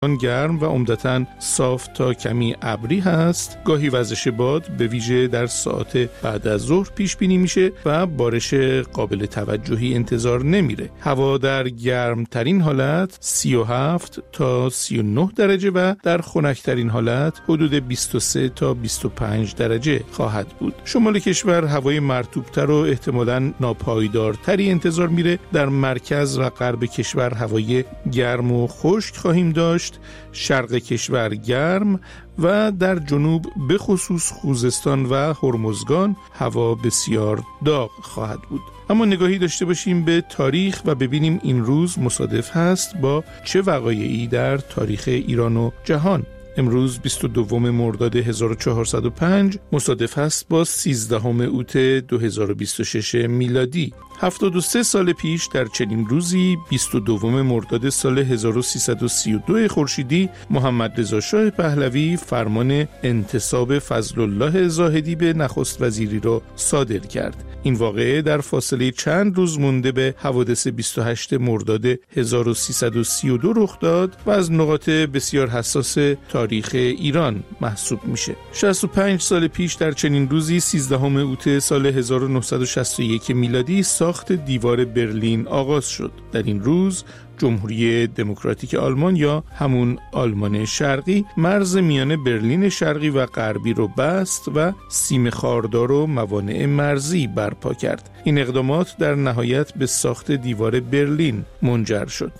گرم و عمدتاً صاف تا کمی ابری هست. گاهی وزش باد به ویژه در ساعات بعد از ظهر پیش بینی میشه و بارش قابل توجهی انتظار نمیره. هوا در گرمترین حالت 37 تا 39 درجه و در خنکترین حالت حدود 23 تا 25 درجه خواهد بود. شمال کشور هوای مرطوب‌تر و احتمالاً ناپایدارتری انتظار میره. در مرکز و غرب کشور هوای گرم و خشک خواهیم داشت. شرق کشور گرم و در جنوب به خصوص خوزستان و هرمزگان هوا بسیار داغ خواهد بود. اما نگاهی داشته باشیم به تاریخ و ببینیم این روز مصادف هست با چه وقایعی در تاریخ ایران و جهان. امروز 22 مرداد 1405 مصادف است با 13 اوت 2026 میلادی. 73 سال پیش در چنین روزی 22 مرداد سال 1332 خورشیدی محمد رضا شاه پهلوی فرمان انتصاب فضل الله زاهدی به نخست وزیری را صادر کرد. این واقعه در فاصله چند روز مونده به حوادث 28 مرداد 1332 رخ داد و از نقاط بسیار حساس تاریخ ایران محسوب میشه. 65 سال پیش در چنین روزی 13 اوت سال 1961 میلادی ساخت دیوار برلین آغاز شد. در این روز جمهوری دموکراتیک آلمان یا همون آلمان شرقی مرز میان برلین شرقی و غربی رو بست و سیم خاردار و موانع مرزی برپا کرد. این اقدامات در نهایت به ساخت دیوار برلین منجر شد.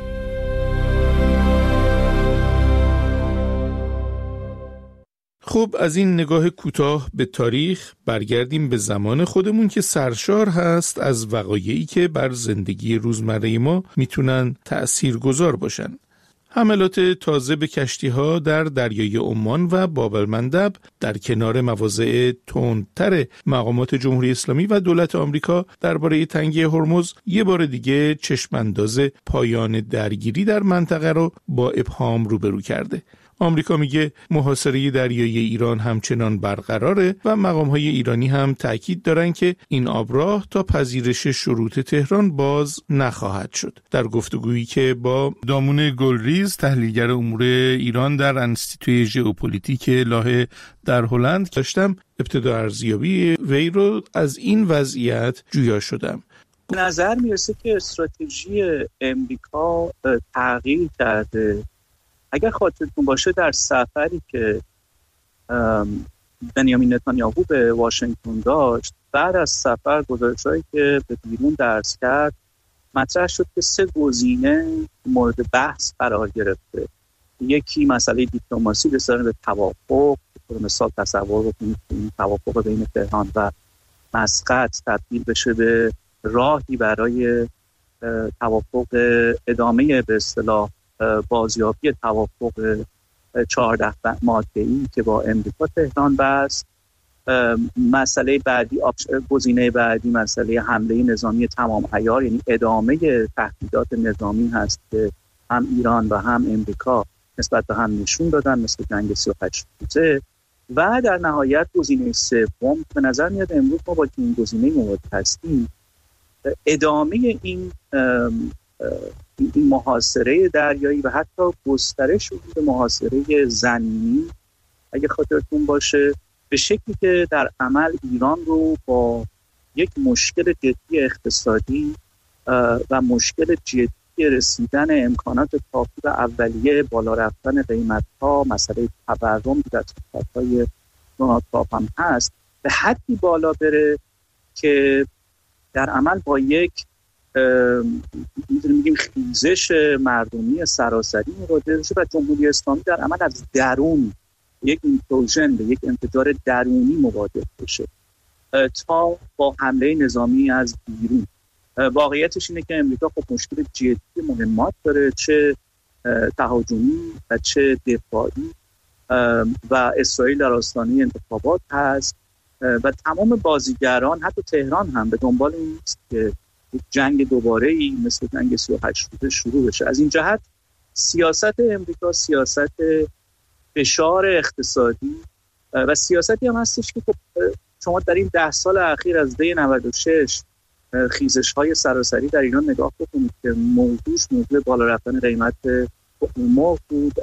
خب از این نگاه کوتاه به تاریخ برگردیم به زمان خودمون که سرشار هست از وقایعی که بر زندگی روزمره ما میتونن تأثیرگذار باشن. حملات تازه به کشتی‌ها در دریای عمان و باب المندب در کنار مواضع تندتر مقامات جمهوری اسلامی و دولت آمریکا درباره تنگی هرمز یه بار دیگه چشمانداز پایان درگیری در منطقه رو با ابهام روبرو کرده. آمریکا میگه محاصره دریایی ایران همچنان برقراره و مقام‌های ایرانی هم تأکید دارن که این آبراه تا پذیرش شروط تهران باز نخواهد شد. در گفتگویی که با دامون گلریز تحلیلگر امور ایران در انستیتوی ژئوپلیتیک لاهه در هلند داشتم، ابتدا ارزیابی وی رو از این وضعیت جویا شدم. به نظر میرسه که استراتژی امریکا تغییر کرده. اگر خاطرتون باشه در سفری که بنیامین نتانیاهو به واشنگتن داشت، بعد از سفر گزارش‌هایی که به بیرون درس کرد مطرح شد که 3 گزینه مورد بحث قرار گرفته. یکی مسئله دیپلماسی رسیدن به توافق، به مثال تصور بکنید که این توافق بین تهران و مسقط تبدیل بشه به راهی برای توافق ادامه به اصطلاح بازیابی توافق 14 ماده‌ای که با امریکا تهران بست. مسئله بعدی، گزینه بعدی مسئله حمله نظامی تمام عیار، یعنی ادامه تهدیدات نظامی هست که هم ایران و هم امریکا نسبت به هم نشون دادن، مثل جنگ 38 روزه. و در نهایت گزینه سوم به نظر میاد امروز ما با این گزینه مواجه هستیم، ادامه این محاصره دریایی و حتی گسترش به محاصره زمینی اگه خاطرتون باشه، به شکلی که در عمل ایران رو با یک مشکل جدی اقتصادی و مشکل جدی رسیدن امکانات کافی و اولیه بالا رفتن قیمت‌ها، مسئله تورم در صحبت‌های دونالد ترامپ هم هست، به حدی بالا بره که در عمل با یک میگیم خیزش مردمی سراسری مواجه بشه و جمهوری اسلامی در عمل از درون یک ایمپلوژن، یک انفجار درونی مواجه بشه تا با حمله نظامی از بیرون. واقعیتش اینه که امریکا خب مشکل جدی مهمات داره، چه تهاجمی و چه دفاعی، و اسرائیل در آستانه انتخابات هست و تمام بازیگران حتی تهران هم به دنبال این است که جنگ دوباره‌ای مثل جنگ 38 روزه شروع بشه. از این جهت سیاست امریکا سیاست فشار اقتصادی و سیاستی هم هستش که شما در این 10 سال اخیر از دی 96 خیزش‌های سراسری در ایران نگاه بکنید که موضوع بالا رفتن قیمت مرغ بود،